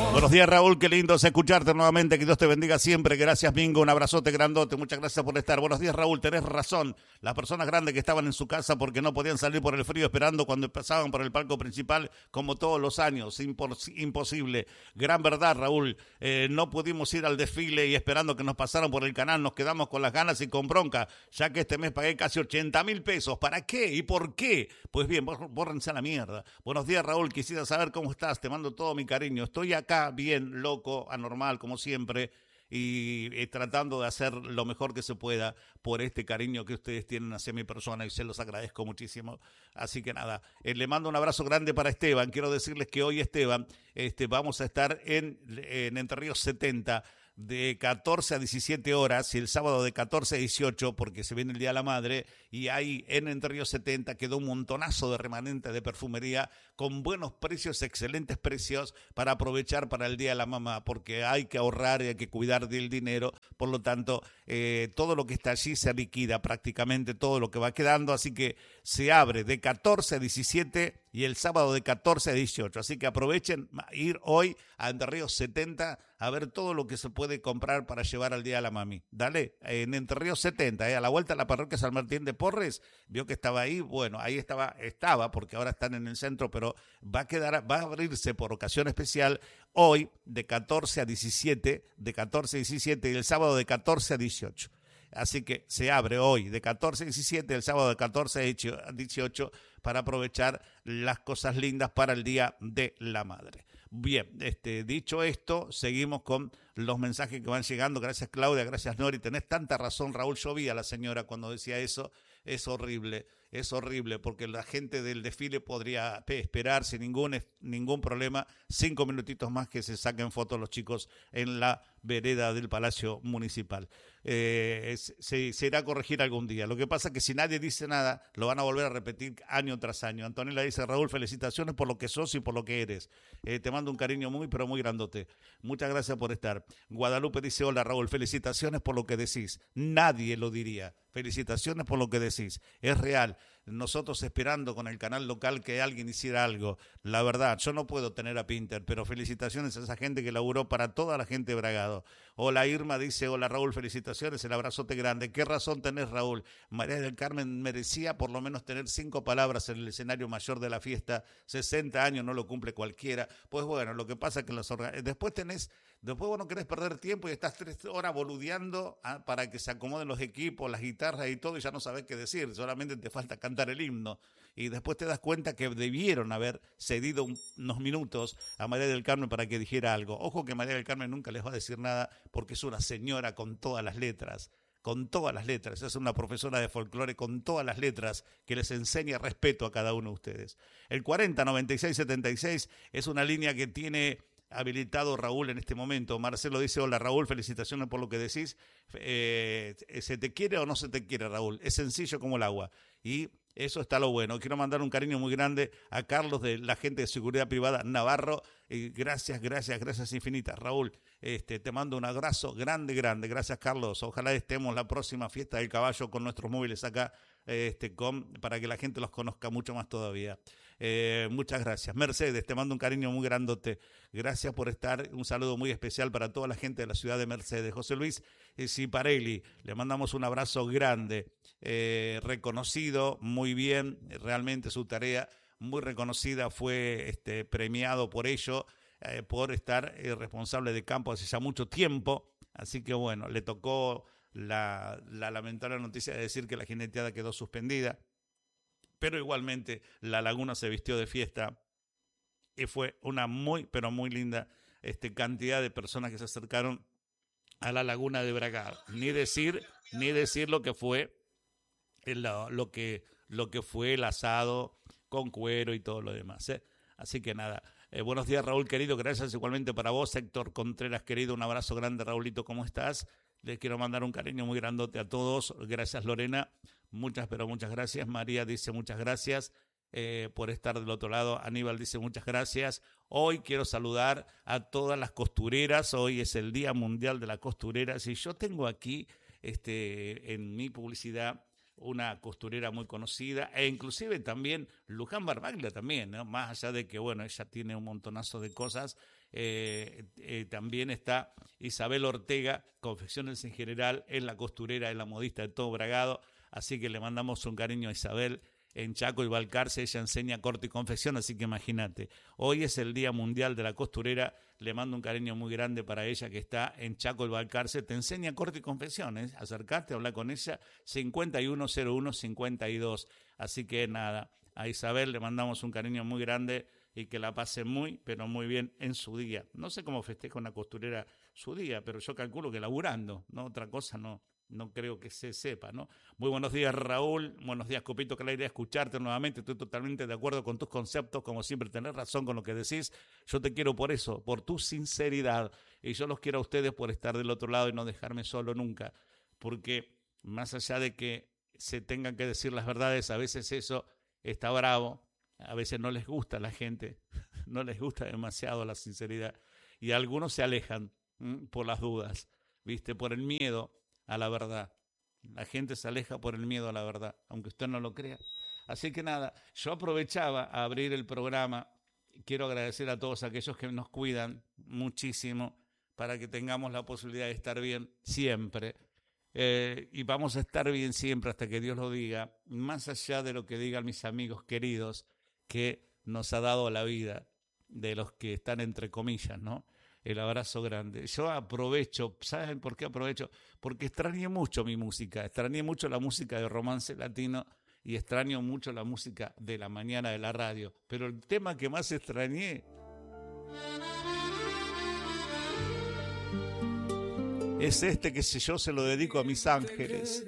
Buenos días, Raúl, qué lindo es escucharte nuevamente, que Dios te bendiga siempre. Gracias, Mingo, un abrazote grandote, muchas gracias por estar. Buenos días, Raúl, tenés razón. Las personas grandes que estaban en su casa porque no podían salir por el frío esperando cuando pasaban por el palco principal, como todos los años, imposible. Gran verdad, Raúl, no pudimos ir al desfile y esperando que nos pasaran por el canal, nos quedamos con las ganas y con bronca, ya que este mes pagué casi 80.000 pesos. ¿Para qué? ¿Y por qué? Pues bien, bórrense a la mierda. Buenos días, Raúl, quisiera saber cómo estás, te mando todo mi cariño. Estoy acá bien, loco, anormal, como siempre, y tratando de hacer lo mejor que se pueda por este cariño que ustedes tienen hacia mi persona y se los agradezco muchísimo. Así que nada, le mando un abrazo grande para Esteban. Quiero decirles que hoy, Esteban, vamos a estar en Entre Ríos 70 de 14 a 17 horas y el sábado de 14 a 18 porque se viene el Día de la Madre y ahí en Entre Ríos 70 quedó un montonazo de remanentes de perfumería con buenos precios, excelentes precios para aprovechar para el Día de la Mamá porque hay que ahorrar y hay que cuidar del dinero, por lo tanto todo lo que está allí se liquida prácticamente todo lo que va quedando, así que se abre de 14 a 17 y el sábado de 14 a 18, así que aprovechen ir hoy a Entre Ríos 70 a ver todo lo que se puede comprar para llevar al Día de la Mami. Dale, en Entre Ríos 70, a la vuelta a la parroquia San Martín de Porres, vio que estaba ahí, bueno, ahí estaba porque ahora están en el centro, pero va a abrirse por ocasión especial hoy de 14 a 17, y el sábado de 14 a 18. Así que se abre hoy de 14 a 17, el sábado de 14 a 18 para aprovechar las cosas lindas para el Día de la Madre. Bien, dicho esto, seguimos con los mensajes que van llegando. Gracias, Claudia, gracias, Nori. Tenés tanta razón, Raúl. Yo vi a la señora cuando decía eso. Es horrible, porque la gente del desfile podría esperar sin ningún problema 5 minutitos más que se saquen fotos los chicos en la vereda del Palacio Municipal. Se irá a corregir algún día. Lo que pasa es que si nadie dice nada, lo van a volver a repetir año tras año. Antonella dice, Raúl, felicitaciones por lo que sos y por lo que eres. Te mando un cariño muy, pero muy grandote. Muchas gracias por estar. Guadalupe dice, hola, Raúl, felicitaciones por lo que decís. Nadie lo diría. Felicitaciones por lo que decís. Es real. Nosotros esperando con el canal local que alguien hiciera algo. La verdad, yo no puedo tener a Pinter, pero felicitaciones a esa gente que laburó para toda la gente de Bragado. Hola, Irma dice, hola, Raúl, felicitaciones, el abrazote grande. ¿Qué razón tenés, Raúl? María del Carmen merecía por lo menos tener 5 palabras en el escenario mayor de la fiesta. 60 años no lo cumple cualquiera. Pues bueno, lo que pasa es que después vos no querés perder tiempo y estás 3 horas boludeando para que se acomoden los equipos, las guitarras y todo, y ya no sabés qué decir, solamente te falta cantar el himno. Y después te das cuenta que debieron haber cedido unos minutos a María del Carmen para que dijera algo. Ojo que María del Carmen nunca les va a decir nada porque es una señora con todas las letras. Es una profesora de folclore con todas las letras que les enseña respeto a cada uno de ustedes. El 409676 es una línea que tiene habilitado Raúl en este momento. Marcelo dice, hola Raúl, felicitaciones por lo que decís. ¿Se te quiere o no se te quiere, Raúl? Es sencillo como el agua. Y eso está lo bueno. Quiero mandar un cariño muy grande a Carlos de la gente de Seguridad Privada Navarro. Gracias infinitas, Raúl. Te mando un abrazo grande. Gracias, Carlos. Ojalá estemos la próxima fiesta del caballo con nuestros móviles acá, para que la gente los conozca mucho más todavía. Muchas gracias. Mercedes, te mando un cariño muy grandote. Gracias por estar. Un saludo muy especial para toda la gente de la ciudad de Mercedes. José Luis Ciparelli, le mandamos un abrazo grande. Reconocido muy bien, realmente su tarea muy reconocida, fue premiado por ello, por estar responsable de campo hace ya mucho tiempo. Así que bueno, le tocó la lamentable noticia de decir que la jineteada quedó suspendida. Pero igualmente la laguna se vistió de fiesta y fue una muy, pero muy linda cantidad de personas que se acercaron a la laguna de Bragado. Ni decir lo que fue lo que fue el asado con cuero y todo lo demás. Así que nada, buenos días, Raúl querido, gracias igualmente para vos. Héctor Contreras querido, un abrazo grande, Raulito, ¿cómo estás? Les quiero mandar un cariño muy grandote a todos. Gracias, Lorena. Muchas gracias. María dice muchas gracias por estar del otro lado. Aníbal dice muchas gracias. Hoy quiero saludar a todas las costureras. Hoy es el Día Mundial de la Costurera. Si yo tengo aquí en mi publicidad una costurera muy conocida, e inclusive también Luján Barbaglia también, ¿no? Más allá de que, bueno, ella tiene un montonazo de cosas, también está Isabel Ortega, Confecciones en General, es la costurera, es la modista de todo Bragado, así que le mandamos un cariño a Isabel. En Chaco y Balcarce ella enseña corte y confección, así que imagínate, hoy es el Día Mundial de la Costurera, le mando un cariño muy grande para ella que está en Chaco y Balcarce, te enseña corte y confección, acercarte, hablar con ella, 510152, así que nada, a Isabel le mandamos un cariño muy grande y que la pase muy, pero muy bien en su día. No sé cómo festeja una costurera su día, pero yo calculo que laburando, ¿no? Otra cosa no creo que se sepa, ¿no? Muy buenos días, Raúl. Buenos días, Copito, que la idea de escucharte nuevamente. Estoy totalmente de acuerdo con tus conceptos, como siempre, tenés razón con lo que decís. Yo te quiero por eso, por tu sinceridad. Y yo los quiero a ustedes por estar del otro lado y no dejarme solo nunca. Porque más allá de que se tengan que decir las verdades, a veces eso está bravo. A veces no les gusta a la gente, no les gusta demasiado la sinceridad. Y algunos se alejan por las dudas, ¿viste? Por el miedo a la verdad. La gente se aleja por el miedo a la verdad, aunque usted no lo crea. Así que nada, yo aprovechaba a abrir el programa. Quiero agradecer a todos aquellos que nos cuidan muchísimo para que tengamos la posibilidad de estar bien siempre. Y vamos a estar bien siempre hasta que Dios lo diga, más allá de lo que digan mis amigos queridos que nos ha dado la vida, de los que están entre comillas, ¿no? El abrazo grande. Yo aprovecho, ¿saben por qué aprovecho? Porque extrañé mucho mi música, extrañé mucho la música de romance latino y extraño mucho la música de la mañana de la radio. Pero el tema que más extrañé es este que yo se lo dedico a mis ángeles.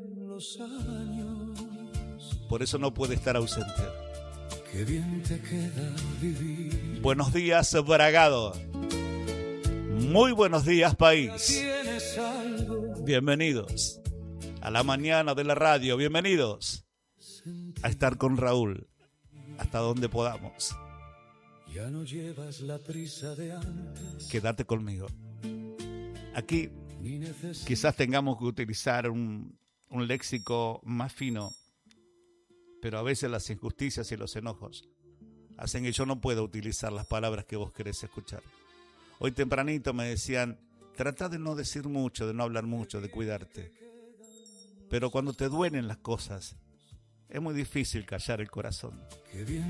Por eso no puede estar ausente. Qué bien te queda vivir. Buenos días, Bragado. Muy buenos días, país. Bienvenidos a la mañana de la radio. Bienvenidos a estar con Raúl hasta donde podamos. Ya no llevas la prisa de antes. Quédate conmigo. Aquí quizás tengamos que utilizar un léxico más fino, pero a veces las injusticias y los enojos hacen que yo no pueda utilizar las palabras que vos querés escuchar. Hoy tempranito me decían, trata de no decir mucho, de no hablar mucho, de cuidarte. Pero cuando te duelen las cosas, es muy difícil callar el corazón.